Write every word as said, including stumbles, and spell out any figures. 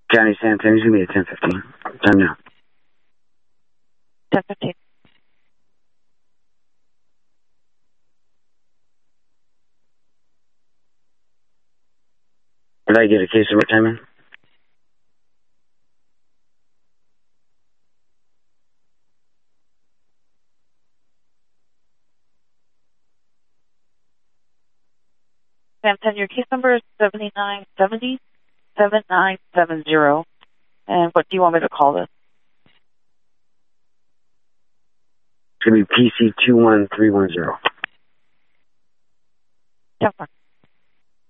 County San Antonio's going to be at ten fifteen. Time now. ten fifteen. Did I get a case number, time in? San Antonio, your case number is seven nine seven zero, seven nine seven zero. And what do you want me to call this? It's going to be P C two one three one zero. Yeah,